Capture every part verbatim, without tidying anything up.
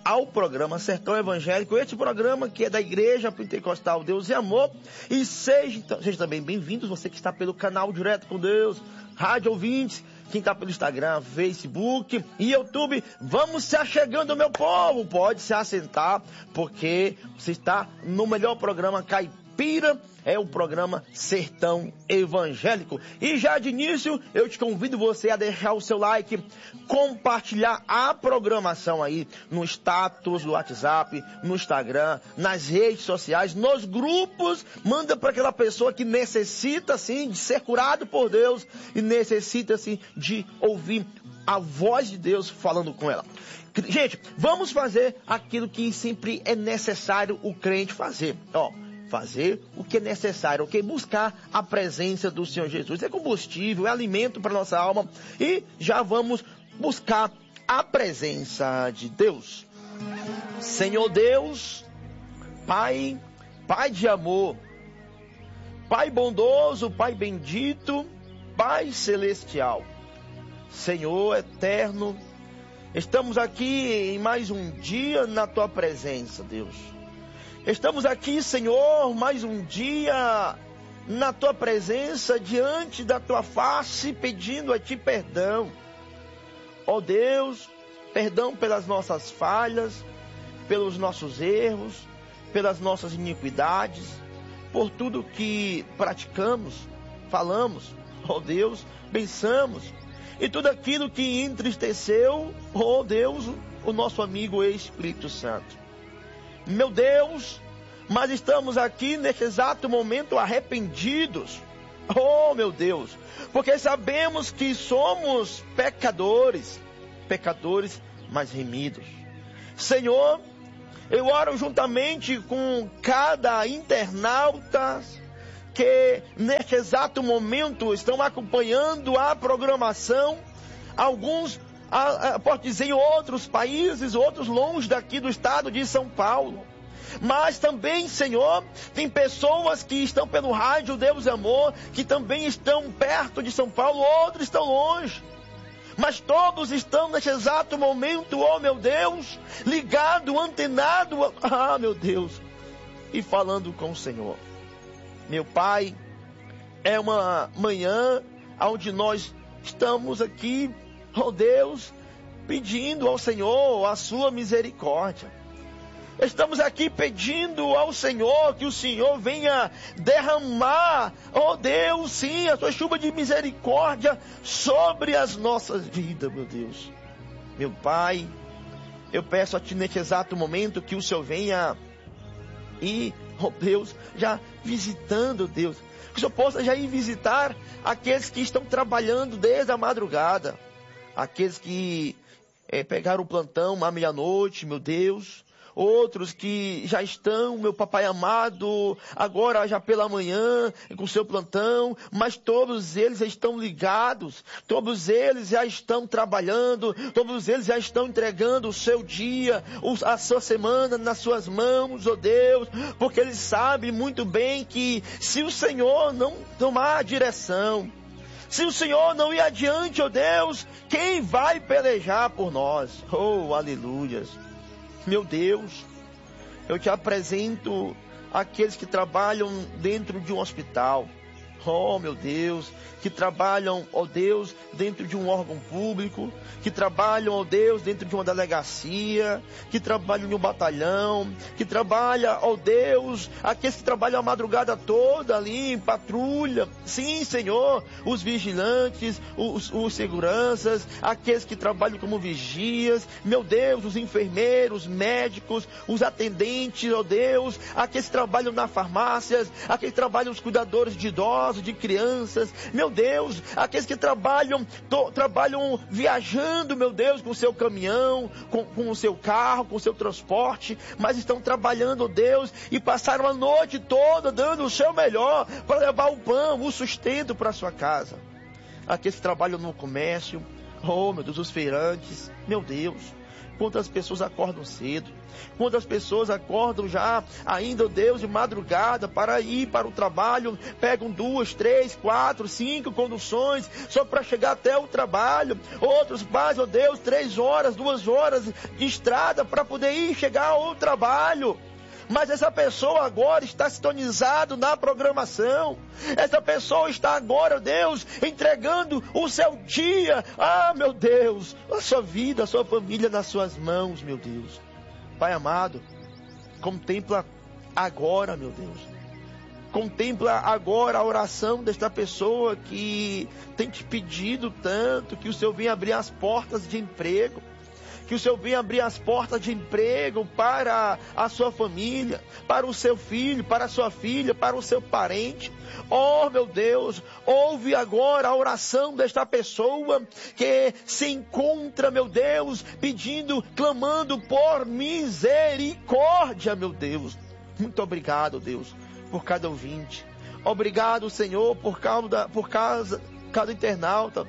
ao programa Sertão Evangélico, este programa que é da Igreja Pentecostal Deus e Amor. E seja, seja também bem-vindos, você que está pelo canal Direto com Deus, Rádio Ouvintes, quem está pelo Instagram, Facebook e YouTube. Vamos se achegando, meu povo, pode se assentar, porque você está no melhor programa caipira, é o programa Sertão Evangélico. E já de início, eu te convido você a deixar o seu like, compartilhar a programação aí no status do WhatsApp, no Instagram, nas redes sociais, nos grupos. Manda para aquela pessoa que necessita, assim, de ser curado por Deus e necessita, assim, de ouvir a voz de Deus falando com ela. Gente, vamos fazer aquilo que sempre é necessário o crente fazer, ó. Fazer o que é necessário, ok? Buscar a presença do Senhor Jesus. É combustível, é alimento para nossa alma. E já vamos buscar a presença de Deus. Senhor Deus, Pai, Pai de amor, Pai bondoso, Pai bendito, Pai celestial, Senhor eterno, estamos aqui em mais um dia na Tua presença, Deus. Estamos aqui, Senhor, mais um dia na Tua presença, diante da Tua face, pedindo a Ti perdão. Ó Deus, perdão pelas nossas falhas, pelos nossos erros, pelas nossas iniquidades, por tudo que praticamos, falamos, ó Deus, pensamos, e tudo aquilo que entristeceu, ó Deus, o nosso amigo Espírito Santo. Meu Deus, mas estamos aqui neste exato momento arrependidos. Oh, meu Deus, porque sabemos que somos pecadores, pecadores mas remidos. Senhor, eu oro juntamente com cada internauta que neste exato momento estão acompanhando a programação. Alguns Ah, ah, pode dizer em outros países, outros longe daqui do estado de São Paulo. Mas também, Senhor, tem pessoas que estão pelo rádio Deus e Amor, que também estão perto de São Paulo, outros estão longe. Mas todos estão nesse exato momento, oh meu Deus, ligado, antenado, ah meu Deus, e falando com o Senhor. Meu Pai, é uma manhã onde nós estamos aqui, oh Deus, pedindo ao Senhor a sua misericórdia. Estamos aqui pedindo ao Senhor que o Senhor venha derramar, oh Deus, sim, a sua chuva de misericórdia sobre as nossas vidas, meu Deus. Meu Pai, eu peço a Ti neste exato momento que o Senhor venha e, oh Deus, já visitando, Deus, que o Senhor possa já ir visitar aqueles que estão trabalhando desde a madrugada. Aqueles que é, pegaram o plantão à meia-noite, meu Deus. Outros que já estão, meu papai amado, agora já pela manhã, com seu plantão. Mas todos eles estão ligados. Todos eles já estão trabalhando. Todos eles já estão entregando o seu dia, a sua semana nas suas mãos, ó Deus. Porque eles sabem muito bem que se o Senhor não tomar a direção, se o Senhor não ir adiante, ó Deus, quem vai pelejar por nós? Oh, aleluias. Meu Deus, eu te apresento aqueles que trabalham dentro de um hospital. Oh, meu Deus, que trabalham, ó Deus, dentro de um órgão público, que trabalham, ó Deus, dentro de uma delegacia, que trabalham em um batalhão, que trabalham, ó Deus, aqueles que trabalham a madrugada toda ali em patrulha. Sim, Senhor, os vigilantes, os, os seguranças, aqueles que trabalham como vigias, meu Deus, os enfermeiros, médicos, os atendentes, ó Deus, aqueles que trabalham nas farmácias, aqueles que trabalham os cuidadores de idosos, de crianças, meu Deus, aqueles que trabalham, to, trabalham viajando, meu Deus, com o seu caminhão, com, com o seu carro, com o seu transporte, mas estão trabalhando, Deus, e passaram a noite toda dando o seu melhor para levar o pão, o sustento para a sua casa. Aqueles que trabalham no comércio, oh meu Deus, os feirantes, meu Deus, Quantas pessoas acordam cedo, quantas pessoas acordam já, ainda, ó Deus, de madrugada, para ir para o trabalho, pegam duas, três, quatro, cinco conduções, só para chegar até o trabalho. Outros pais, ó Deus, três horas, duas horas de estrada para poder ir chegar ao trabalho. Mas essa pessoa agora está sintonizado na programação. Essa pessoa está agora, Deus, entregando o seu dia. Ah, meu Deus, a sua vida, a sua família nas suas mãos, meu Deus. Pai amado, contempla agora, meu Deus. Contempla agora a oração desta pessoa que tem te pedido tanto, que o Senhor venha abrir as portas de emprego. Que o Senhor venha abrir as portas de emprego para a sua família, para o seu filho, para a sua filha, para o seu parente. Oh, meu Deus, ouve agora a oração desta pessoa que se encontra, meu Deus, pedindo, clamando por misericórdia, meu Deus. Muito obrigado, Deus, por cada ouvinte. Obrigado, Senhor, por causa, por causa, cada internauta.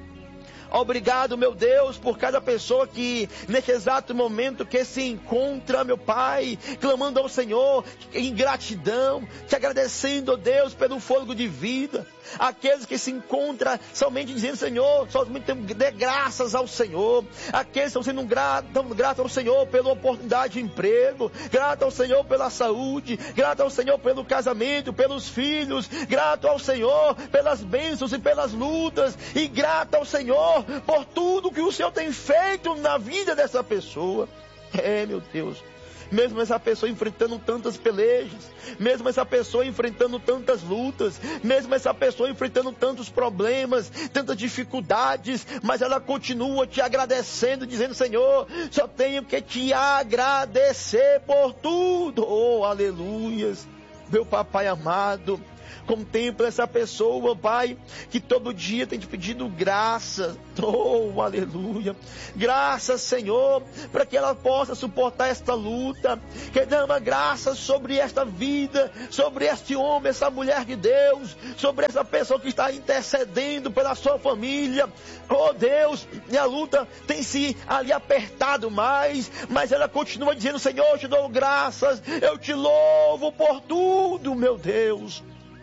Obrigado, meu Deus, por cada pessoa que, neste exato momento, que se encontra, meu Pai, clamando ao Senhor, em gratidão, te agradecendo, ó Deus, pelo fôlego de vida. Aqueles que se encontram somente dizendo, Senhor, somente dê graças ao Senhor. Aqueles que estão sendo gratos, gratos ao Senhor pela oportunidade de emprego, grato ao Senhor pela saúde, grato ao Senhor pelo casamento, pelos filhos, grato ao Senhor pelas bênçãos e pelas lutas, e grato ao Senhor por tudo que o Senhor tem feito na vida dessa pessoa. É, meu Deus, mesmo essa pessoa enfrentando tantas pelejas, mesmo essa pessoa enfrentando tantas lutas, mesmo essa pessoa enfrentando tantos problemas, tantas dificuldades, mas ela continua te agradecendo, dizendo, Senhor, só tenho que te agradecer por tudo. Oh, aleluias, meu papai amado. Contempla essa pessoa, Pai, que todo dia tem te pedido graça. Oh, aleluia. Graças, Senhor, para que ela possa suportar esta luta. Que derrama graça sobre esta vida, sobre este homem, essa mulher de Deus, sobre essa pessoa que está intercedendo pela sua família. Oh, Deus, e a luta tem se ali apertado mais, mas ela continua dizendo, Senhor, eu te dou graças, eu te louvo por tudo, meu Deus.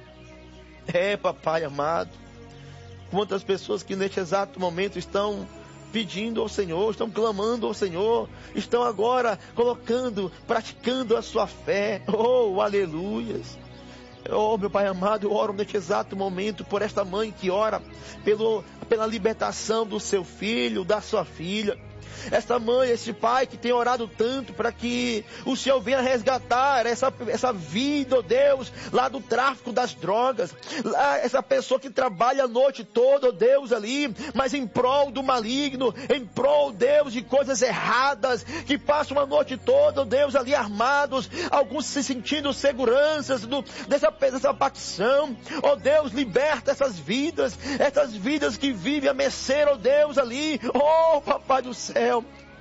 É, papai amado, quantas pessoas que neste exato momento estão pedindo ao Senhor, estão clamando ao Senhor, estão agora colocando, praticando a sua fé. Oh, aleluias. Oh, meu Pai amado, eu oro neste exato momento por esta mãe que ora pelo, pela libertação do seu filho, da sua filha. Esta mãe, esse pai que tem orado tanto para que o Senhor venha resgatar essa, essa vida, ó Deus, lá do tráfico das drogas. Lá, essa pessoa que trabalha a noite toda, ó Deus, ali, mas em prol do maligno, em prol, Deus, de coisas erradas, que passam a noite toda, ó Deus, ali armados, alguns se sentindo seguranças do, dessa, dessa facção. Ó Deus, liberta essas vidas, essas vidas que vivem a mercê, ó Deus, ali. Oh, papai do céu.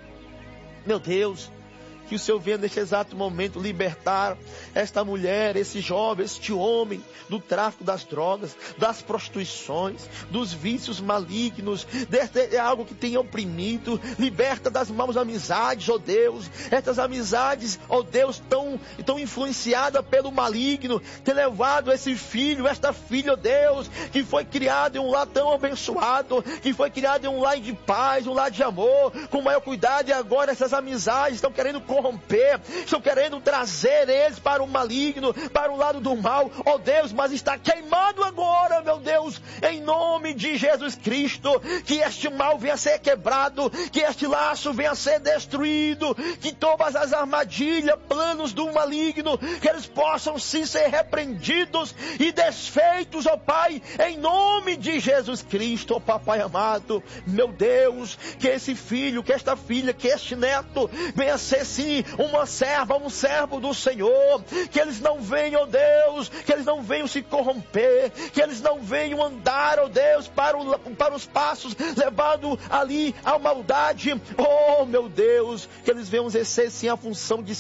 Meu Deus, que o Senhor venha neste exato momento libertar esta mulher, esse jovem, este homem do tráfico das drogas, das prostituições, dos vícios malignos, deste, é algo que tem oprimido. Liberta das maus amizades, ó Deus, estas amizades, ó Deus, tão, tão influenciadas pelo maligno, ter levado esse filho, esta filha, ó Deus, que foi criado em um lar tão abençoado, que foi criado em um lar de paz, um lar de amor, com maior cuidado, e agora essas amizades estão querendo corromper, estão querendo trazer eles para o maligno, para o lado do mal, ó Deus, mas está queimado agora, meu Deus, em nome de Jesus Cristo, que este mal venha a ser quebrado, que este laço venha a ser destruído, que todas as armadilhas, planos do maligno, que eles possam sim ser repreendidos e desfeitos, ó Pai, em nome de Jesus Cristo, ó Papai amado, meu Deus, que esse filho, que esta filha, que este neto venha a ser sim uma serva, um servo do Senhor, que eles não venham, ó Deus, que eles não venham se corromper, que eles não venham andar, ó Deus, para, o, para os passos, levando ali a maldade. Oh, meu Deus, que eles venham exercer sim a função de cidadão.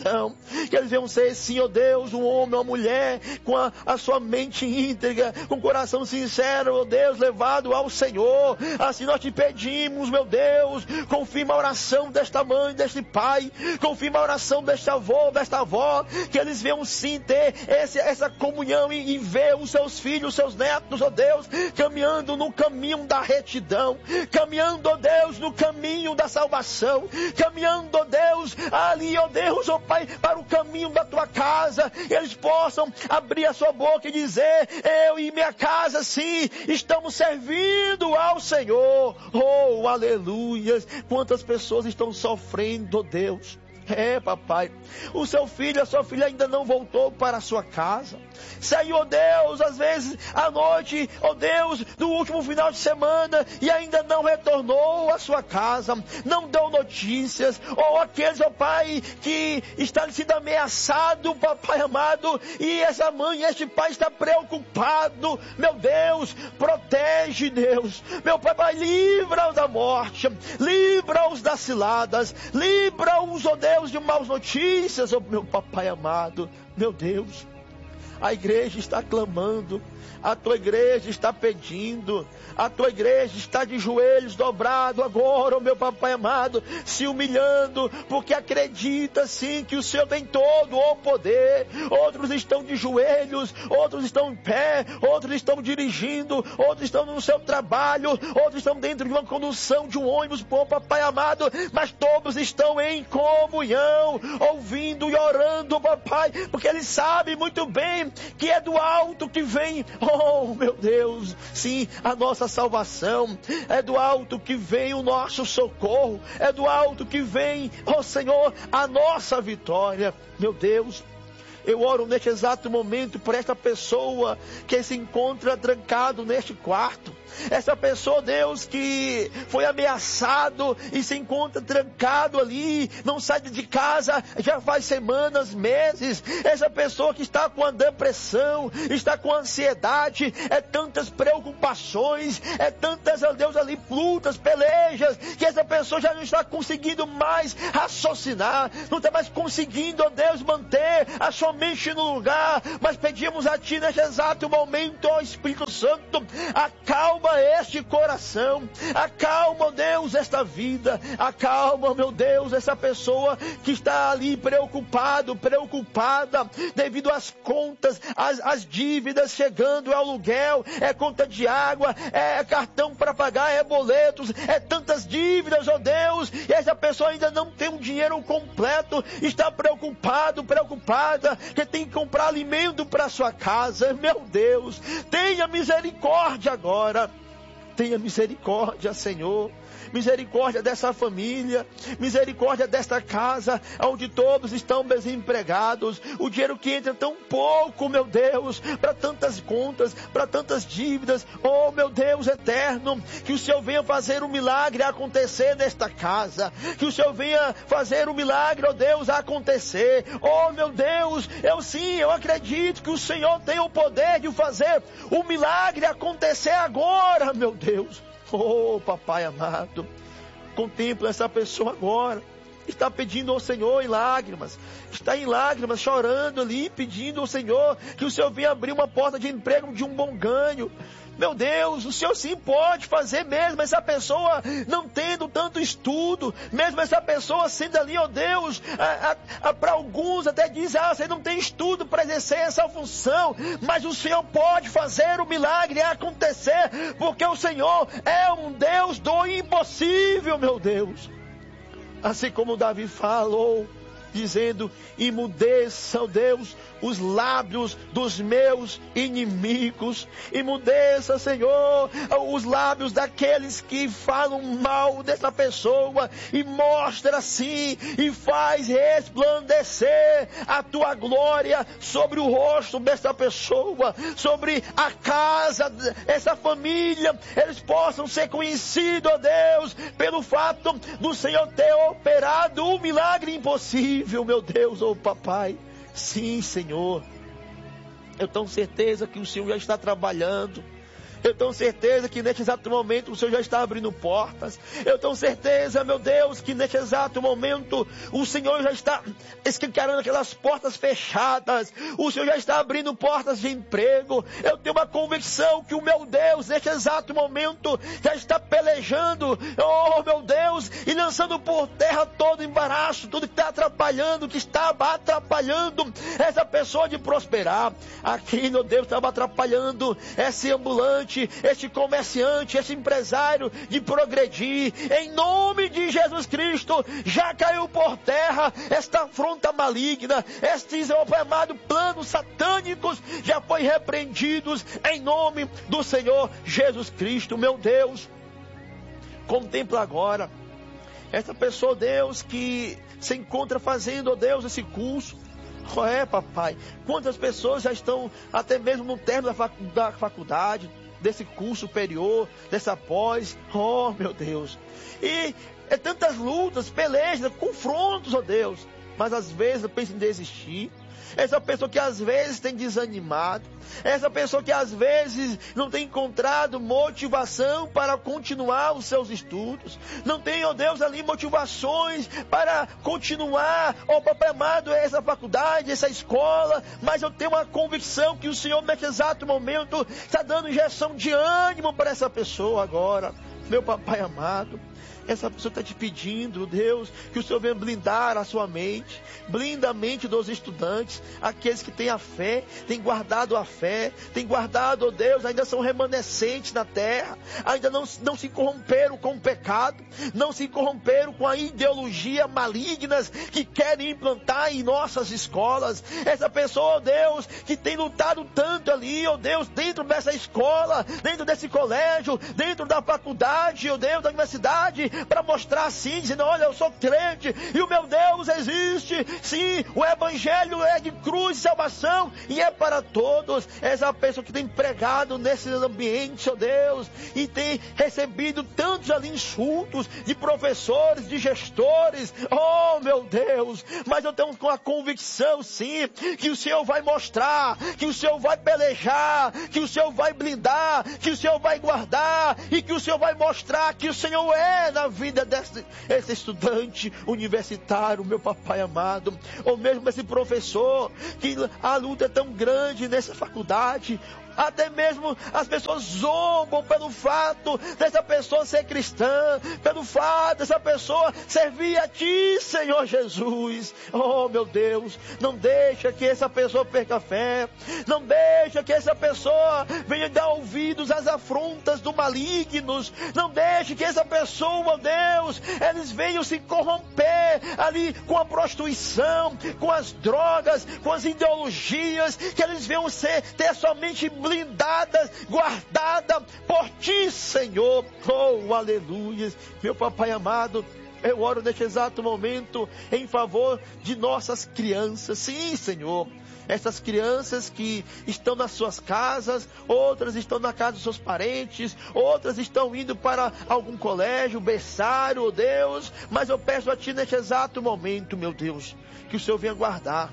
retidão. Que eles venham ser, sim, ó Deus, um homem ou uma mulher com a, a sua mente íntegra, com o coração sincero, ó Deus, levado ao Senhor. Assim nós te pedimos, meu Deus, confirma a oração desta mãe, deste pai, confirma a oração deste avô, desta avó, que eles venham sim ter esse, essa comunhão e, e ver os seus filhos, os seus netos, ó Deus, caminhando no caminho da retidão, caminhando, ó Deus, no caminho da salvação, caminhando, ó Deus, ali, ó Deus, ó Pai, para o caminho da tua casa. Eles possam abrir a sua boca e dizer: eu e minha casa, sim, estamos servindo ao Senhor. Oh, aleluia! Quantas pessoas estão sofrendo, ó Deus. É, papai, o seu filho, a sua filha ainda não voltou para a sua casa. Saiu, ó Deus, às vezes à noite, ó Deus, do último final de semana e ainda não retornou à sua casa, não deu notícias. Ou aqueles, ó Pai, que está sendo ameaçado, papai amado, e essa mãe, este pai está preocupado. Meu Deus, protege, Deus. Meu pai, pai, livra-os da morte, livra-os das ciladas, livra-os, ó Deus, de maus notícias, oh meu papai amado. Meu Deus, a igreja está clamando, a tua igreja está pedindo, a tua igreja está de joelhos dobrado agora, oh meu papai amado, se humilhando, porque acredita sim que o Senhor tem todo o poder. Outros estão de joelhos, outros estão em pé, outros estão dirigindo, outros estão no seu trabalho, outros estão dentro de uma condução de um ônibus, oh papai amado, mas todos estão em comunhão, ouvindo e orando, papai, porque eles sabem muito bem que é do alto que vem, oh meu Deus, sim, a nossa salvação, é do alto que vem o nosso socorro, é do alto que vem, oh Senhor, a nossa vitória. Meu Deus, eu oro neste exato momento por esta pessoa que se encontra trancado neste quarto. Essa pessoa, Deus, que foi ameaçado e se encontra trancado ali, não sai de casa já faz semanas, meses. Essa pessoa que está com a depressão, está com ansiedade, é tantas preocupações, é tantas, ó Deus, ali lutas, pelejas, que essa pessoa já não está conseguindo mais raciocinar, não está mais conseguindo, ó Deus, manter a sua mente no lugar. Mas pedimos a Ti neste exato momento, ó Espírito Santo, acalma este coração, acalma, ó Deus, esta vida, acalma, meu Deus, essa pessoa que está ali preocupado, preocupada, devido às contas, às, às dívidas chegando, é aluguel, é conta de água, é cartão para pagar, é boletos, é tantas dívidas, ó Deus, e essa pessoa ainda não tem um dinheiro completo, está preocupado, preocupada, que tem que comprar alimento para sua casa. Meu Deus, tenha misericórdia agora. Tenha misericórdia, Senhor. Misericórdia dessa família, misericórdia desta casa, onde todos estão desempregados. O dinheiro que entra tão pouco, meu Deus, para tantas contas, para tantas dívidas. Oh, meu Deus eterno, que o Senhor venha fazer um milagre acontecer nesta casa. Que o Senhor venha fazer um milagre, oh Deus, acontecer. Oh, meu Deus, eu sim, eu acredito que o Senhor tem o poder de fazer o milagre acontecer agora, meu Deus. Oh, papai amado, contempla essa pessoa agora, está pedindo ao Senhor em lágrimas, está em lágrimas, chorando ali, pedindo ao Senhor que o Senhor venha abrir uma porta de emprego de um bom ganho. Meu Deus, o Senhor sim pode fazer, mesmo essa pessoa não tendo tanto estudo, mesmo essa pessoa sendo ali, ó oh Deus, para alguns até dizem, ah, você não tem estudo para exercer essa função, mas o Senhor pode fazer o milagre acontecer, porque o Senhor é um Deus do impossível, meu Deus. Assim como Davi falou, dizendo, imudeça, ó Deus, os lábios dos meus inimigos, imudeça, Senhor, os lábios daqueles que falam mal dessa pessoa, e mostra assim, e faz resplandecer a tua glória sobre o rosto dessa pessoa, sobre a casa, essa família, eles possam ser conhecidos, ó Deus, pelo fato do Senhor ter operado um milagre impossível, meu Deus, ó papai. Sim, Senhor, eu tenho certeza que o Senhor já está trabalhando, Eu tenho certeza que neste exato momento o Senhor já está abrindo portas. Eu tenho certeza, meu Deus, que neste exato momento o Senhor já está escancarando aquelas portas fechadas. O Senhor já está abrindo portas de emprego. Eu tenho uma convicção que o meu Deus, neste exato momento, já está pelejando, oh meu Deus, e lançando por terra todo embaraço, tudo que está atrapalhando, que estava atrapalhando essa pessoa de prosperar. Aqui, meu Deus, estava atrapalhando esse ambulante, esse comerciante, esse empresário de progredir. Em nome de Jesus Cristo, já caiu por terra esta afronta maligna, estes, oh Pai amado, planos satânicos já foi repreendidos em nome do Senhor Jesus Cristo. Meu Deus, contempla agora essa pessoa, Deus, que se encontra fazendo, oh Deus, esse curso. Oh, é, papai, quantas pessoas já estão até mesmo no término da, fac, da faculdade, desse curso superior, dessa pós. Oh, meu Deus. E é tantas lutas, pelejas, confrontos, oh Deus. Mas às vezes eu penso em desistir. Essa pessoa que às vezes tem desanimado. Essa pessoa que às vezes não tem encontrado motivação para continuar os seus estudos. Não tem, ó Deus, ali motivações para continuar, ó Papai amado, essa faculdade, essa escola. Mas eu tenho uma convicção que o Senhor, nesse exato momento, está dando injeção de ânimo para essa pessoa agora. Meu Papai amado, essa pessoa está te pedindo, Deus, que o Senhor venha blindar a sua mente, blinda a mente dos estudantes, aqueles que têm a fé, têm guardado a fé, têm guardado, oh Deus, ainda são remanescentes na terra, ainda não, não se corromperam com o pecado, não se corromperam com a ideologia malignas que querem implantar em nossas escolas. Essa pessoa, oh Deus, que tem lutado tanto ali, oh Deus, dentro dessa escola, dentro desse colégio, dentro da faculdade, oh Deus, da universidade, para mostrar assim, dizendo, olha, eu sou crente, e o meu Deus existe, sim, o evangelho é de cruz e salvação, e é para todos. Essa pessoa que tem pregado nesse ambiente, ó Deus, e tem recebido tantos ali insultos de professores, de gestores, oh meu Deus, mas eu tenho com a convicção, sim, que o Senhor vai mostrar, que o Senhor vai pelejar, que o Senhor vai blindar, que o Senhor vai guardar, e que o Senhor vai mostrar que o Senhor é na vida desse esse estudante universitário, meu papai amado, ou mesmo esse professor, que a luta é tão grande nessa faculdade. Até mesmo as pessoas zombam pelo fato dessa pessoa ser cristã, pelo fato dessa pessoa servir a Ti, Senhor Jesus. Oh, meu Deus, não deixa que essa pessoa perca a fé, não deixa que essa pessoa venha dar ouvidos às afrontas do malignos, não deixe que essa pessoa, meu Deus, eles venham se corromper ali com a prostituição, com as drogas, com as ideologias, que eles venham ser, ter somente blindadas, guardadas por Ti, Senhor. Oh, aleluia. Meu papai amado, eu oro neste exato momento em favor de nossas crianças. Sim, Senhor. Essas crianças que estão nas suas casas, outras estão na casa dos seus parentes, outras estão indo para algum colégio, berçário, oh Deus. Mas eu peço a Ti neste exato momento, meu Deus, que o Senhor venha guardar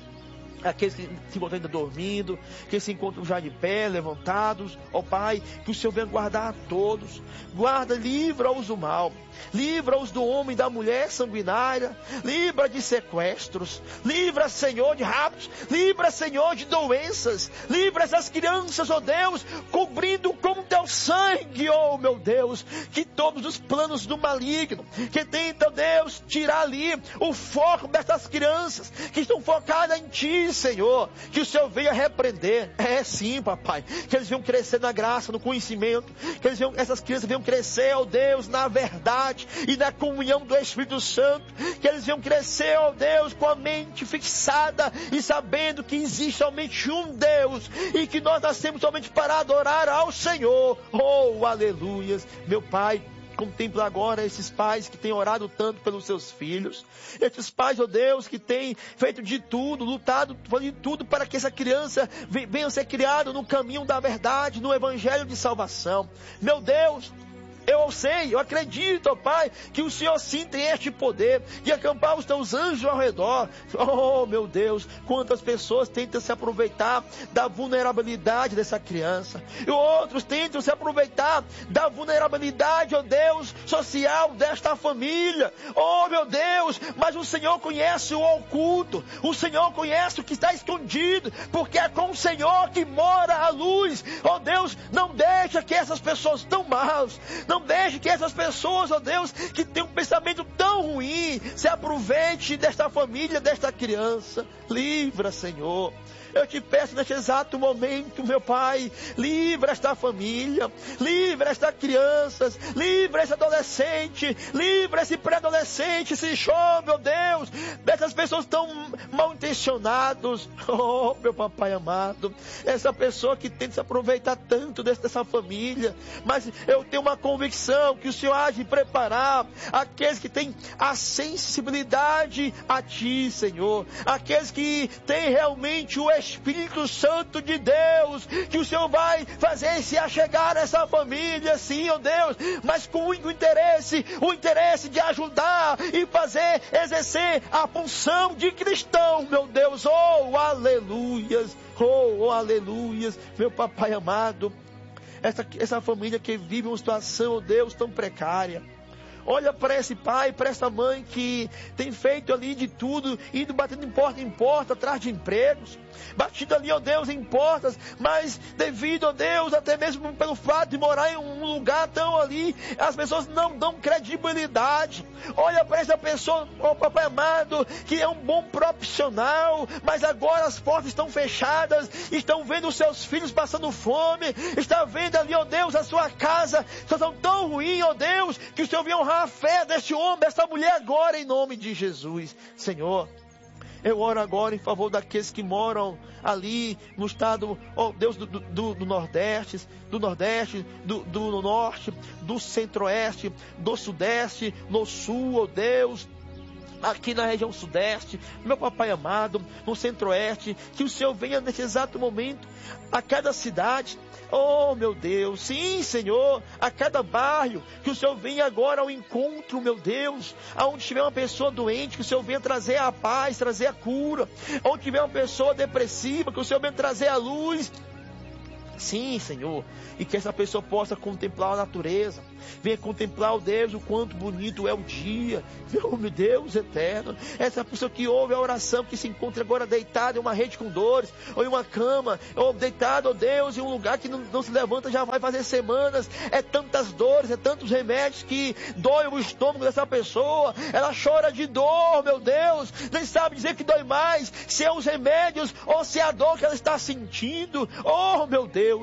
aqueles que se encontram ainda dormindo, que se encontram já de pé, levantados, ó oh, Pai, que o Senhor venha guardar a todos, guarda, livra-os do mal, livra-os do homem e da mulher sanguinária, livra de sequestros, livra, Senhor, de raptos, livra, Senhor, de doenças, livra essas crianças, ó oh Deus, cobrindo com Teu sangue, ó oh, meu Deus, que todos os planos do maligno, que tenta, Deus, tirar ali o foco dessas crianças, que estão focadas em Ti, Senhor, que o Senhor venha repreender. É sim, papai, que eles venham crescer na graça, no conhecimento, que eles venham, essas crianças venham crescer, ó Deus, na verdade e na comunhão do Espírito Santo, que eles venham crescer, ó Deus, com a mente fixada e sabendo que existe somente um Deus e que nós nascemos somente para adorar ao Senhor. Oh, aleluias, meu Pai. Contempla agora esses pais que têm orado tanto pelos seus filhos. Esses pais, ó Deus, que têm feito de tudo, lutado de tudo para que essa criança venha ser criada no caminho da verdade, no evangelho de salvação. Meu Deus, Eu sei, eu acredito, ó Pai, que o Senhor sim tem este poder de acampar os teus anjos ao redor. Oh, meu Deus, quantas pessoas tentam se aproveitar da vulnerabilidade dessa criança. E outros tentam se aproveitar da vulnerabilidade, ó Deus, social desta família. Oh, meu Deus, mas o Senhor conhece o oculto. O Senhor conhece o que está escondido, porque é com o Senhor que mora a luz. Oh, Deus, não deixa que essas pessoas tão maus, não deixe que essas pessoas, ó Deus, que têm um pensamento tão ruim, se aproveite desta família, desta criança. Livra, Senhor. Eu te peço neste exato momento, meu Pai, livra esta família, livra estas crianças, livra esse adolescente, livra esse pré-adolescente, esse jovem, meu Deus, dessas pessoas tão mal intencionadas. Oh, meu papai amado, essa pessoa que tenta se aproveitar tanto dessa família, mas eu tenho uma convicção que o Senhor há de preparar aqueles que têm a sensibilidade a Ti, Senhor, aqueles que têm realmente o Espírito Santo de Deus, que o Senhor vai fazer se achegar a essa família, sim, ó Deus, mas com o único interesse, o interesse de ajudar e fazer, exercer a função de cristão, meu Deus. Oh, aleluias, oh, oh aleluias, meu papai amado, essa, essa família que vive uma situação, oh Deus, tão precária. Olha para esse pai, para essa mãe que tem feito ali de tudo, indo batendo em porta em porta, atrás de empregos, batido ali, ó Deus, em portas, mas devido, ó Deus, até mesmo pelo fato de morar em um lugar tão ali, as pessoas não dão credibilidade. Olha para essa pessoa, ó papai amado, que é um bom profissional, mas agora as portas estão fechadas, estão vendo os seus filhos passando fome, está vendo ali, ó Deus, a sua casa, situação tão ruim, ó Deus, que o Senhor venha honrar a fé deste homem, desta mulher agora, em nome de Jesus. Senhor, eu oro agora em favor daqueles que moram ali no estado, oh Deus, do, do, do Nordeste, do Nordeste, do, do Norte, do Centro-Oeste, do Sudeste, no Sul, oh Deus, aqui na região Sudeste, meu papai amado, no Centro-Oeste, que o Senhor venha nesse exato momento a cada cidade. Oh, meu Deus, sim, Senhor, a cada bairro, que o Senhor venha agora ao encontro, meu Deus, aonde tiver uma pessoa doente, que o Senhor venha trazer a paz, trazer a cura, onde tiver uma pessoa depressiva, que o Senhor venha trazer a luz. Sim, Senhor, e que essa pessoa possa contemplar a natureza, venha contemplar, o Deus, o quanto bonito é o dia, meu Deus eterno, essa pessoa que ouve a oração, que se encontra agora deitada em uma rede com dores, ou em uma cama, ou deitado, ó Deus, em um lugar que não, não se levanta, já vai fazer semanas, é tantas dores, é tantos remédios que dói o estômago dessa pessoa, ela chora de dor, meu Deus, nem sabe dizer que dói mais, se é os remédios, ou se é a dor que ela está sentindo. Oh, meu Deus,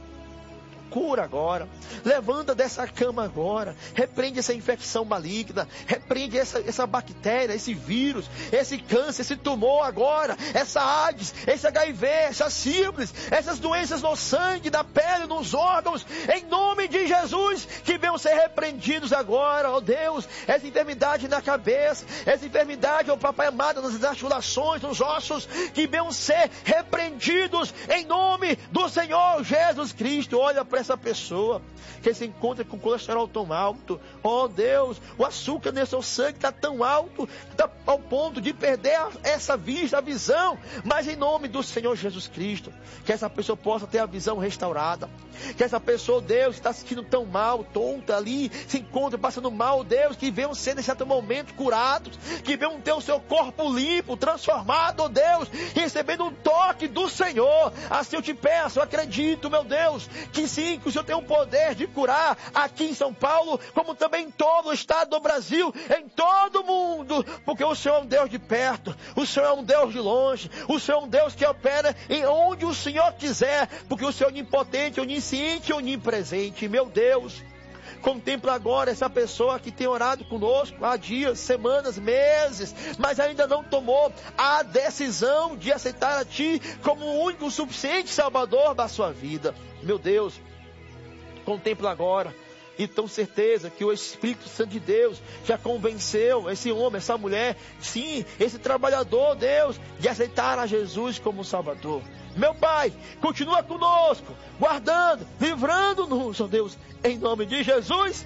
cura agora, levanta dessa cama agora, repreende essa infecção maligna, repreende essa, essa bactéria, esse vírus, esse câncer, esse tumor agora, essa AIDS, esse H I V, essa sífilis, essas doenças no sangue, na pele, nos órgãos, em nome de Jesus, que venham ser repreendidos agora, ó Deus, essa enfermidade na cabeça, essa enfermidade, ó papai amado, nas articulações, nos ossos, que venham ser repreendidos em nome do Senhor Jesus Cristo. Olha para essa pessoa que se encontra com colesterol tão alto, oh Deus, o açúcar nesse seu sangue está tão alto, está ao ponto de perder a, essa vista, a visão, mas em nome do Senhor Jesus Cristo, que essa pessoa possa ter a visão restaurada, que essa pessoa, Deus, está se sentindo tão mal, tonta ali, se encontra passando mal, Deus, que venham ser nesse exato momento curados, que venham ter o seu corpo limpo, transformado, oh Deus, recebendo um toque do Senhor. Assim eu te peço, eu acredito, meu Deus, que sim, que o Senhor tem o poder de curar aqui em São Paulo, como também em todo o estado do Brasil, em todo o mundo, porque o Senhor é um Deus de perto, o Senhor é um Deus de longe, o Senhor é um Deus que opera em onde o Senhor quiser, porque o Senhor é onipotente, onisciente e onipresente. Meu Deus, contempla agora essa pessoa que tem orado conosco há dias, semanas, meses, mas ainda não tomou a decisão de aceitar a Ti como o único suficiente Salvador da sua vida. Meu Deus, contempla agora e tenho certeza que o Espírito Santo de Deus já convenceu esse homem, essa mulher, sim, esse trabalhador, Deus, de aceitar a Jesus como Salvador. Meu Pai, continua conosco, guardando, livrando-nos, ó Deus, em nome de Jesus.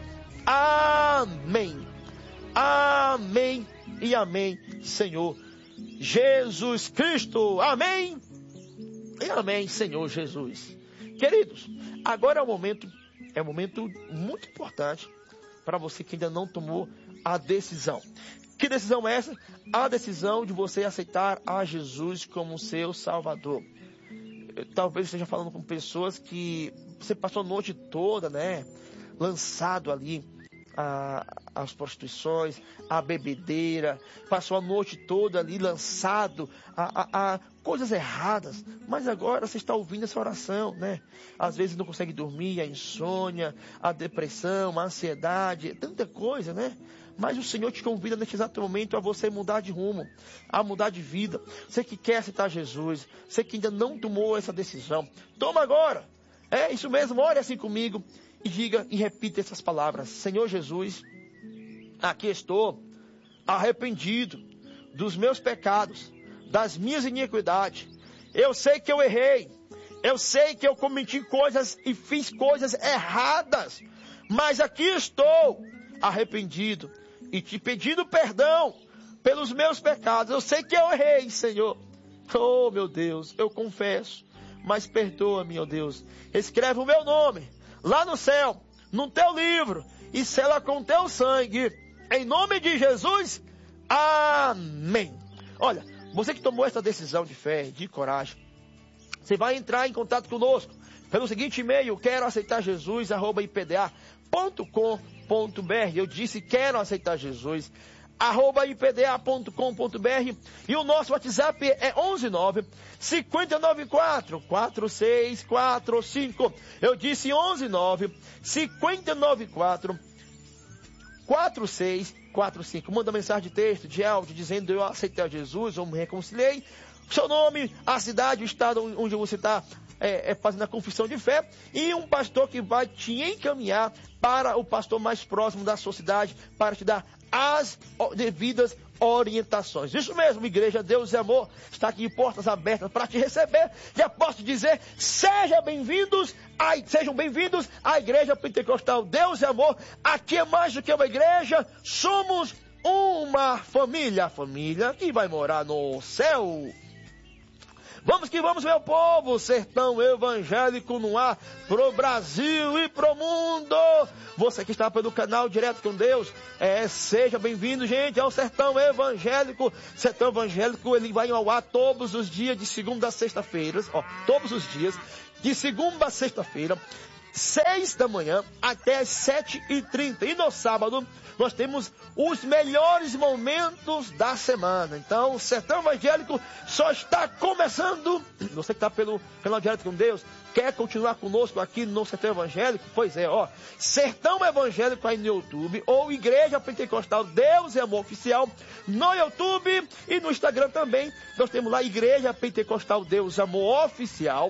Amém. Amém e amém, Senhor Jesus Cristo. Amém e amém, Senhor Jesus. Queridos, agora é um momento, é um momento muito importante para você que ainda não tomou a decisão. Que decisão é essa? A decisão de você aceitar a Jesus como seu Salvador. Eu, talvez esteja falando com pessoas que você passou a noite toda, né, lançado ali a, as prostituições, a bebedeira, passou a noite toda ali lançado a, a, a coisas erradas, mas agora você está ouvindo essa oração, né? Às vezes não consegue dormir, a insônia, a depressão, a ansiedade, tanta coisa, né? Mas o Senhor te convida neste exato momento a você mudar de rumo, a mudar de vida. Você que quer aceitar Jesus, você que ainda não tomou essa decisão, toma agora. É isso mesmo, ore assim comigo e diga e repita essas palavras. Senhor Jesus, aqui estou arrependido dos meus pecados, das minhas iniquidades. Eu sei que eu errei, eu sei que eu cometi coisas e fiz coisas erradas, mas aqui estou arrependido e te pedindo perdão pelos meus pecados. Eu sei que eu errei, Senhor. Oh, meu Deus, eu confesso, mas perdoa-me, ó Deus. Escreve o meu nome lá no céu, no teu livro, e sela com teu sangue, em nome de Jesus. Amém. Olha, você que tomou essa decisão de fé, de coragem, você vai entrar em contato conosco pelo seguinte e-mail: quero aceitar Jesus, arroba i p d a ponto com ponto b r. Eu disse quero aceitar Jesus, arroba i p d a ponto com ponto b r. E o nosso WhatsApp é onze nove, cinco nove quatro, quatro seis quatro cinco. Eu disse onze nove, cinco nove quatro, quatro seis quatro cinco. Manda mensagem de texto, de áudio, dizendo eu aceitei a Jesus, ou me reconciliei. Seu nome, a cidade, o estado onde você está é, é, fazendo a confissão de fé. E um pastor que vai te encaminhar para o pastor mais próximo da sua cidade, para te dar as devidas orientações. Isso mesmo, igreja Deus e Amor está aqui, portas abertas para te receber. Já posso te dizer, seja bem-vindos, a, sejam bem-vindos à Igreja Pentecostal Deus e Amor. Aqui é mais do que uma igreja, somos uma família, família que vai morar no céu. Vamos que vamos, meu povo, sertão evangélico no ar, pro Brasil e pro mundo. Você que está pelo canal Direto com Deus, é, seja bem-vindo, gente, ao sertão evangélico. Sertão evangélico, ele vai ao ar todos os dias, de segunda a sexta-feira, ó, todos os dias, de segunda a sexta-feira, seis da manhã até as sete e trinta. E no sábado, nós temos os melhores momentos da semana. Então, o Sertão Evangélico só está começando. Você que está pelo canal Direto com Deus, quer continuar conosco aqui no Sertão Evangélico? Pois é, ó, Sertão Evangélico aí no YouTube, ou Igreja Pentecostal Deus e Amor Oficial no YouTube e no Instagram também. Nós temos lá Igreja Pentecostal Deus e Amor Oficial.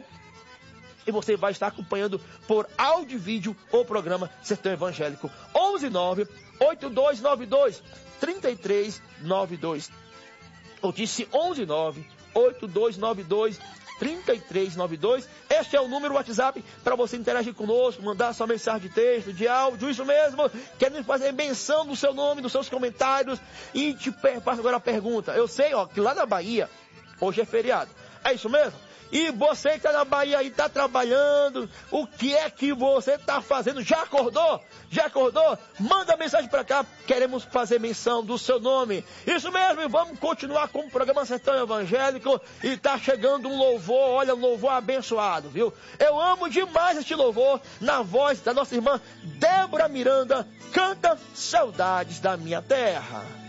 E você vai estar acompanhando por áudio e vídeo o programa Sertão Evangélico. onze nove, oito dois nove dois, três três nove dois. Eu disse onze nove, oito dois nove dois, três três nove dois. Este é o número WhatsApp para você interagir conosco, mandar sua mensagem de texto, de áudio, isso mesmo. Queremos fazer menção do seu nome, dos seus comentários. E te faço agora a pergunta. Eu sei, ó, que lá na Bahia, hoje é feriado. É isso mesmo? E você que está na Bahia e está trabalhando, o que é que você está fazendo? Já acordou? Já acordou? Manda mensagem para cá, queremos fazer menção do seu nome. Isso mesmo, e vamos continuar com o programa Sertão Evangélico. E está chegando um louvor, olha, um louvor abençoado, viu? Eu amo demais este louvor, na voz da nossa irmã Débora Miranda, canta Saudades da Minha Terra.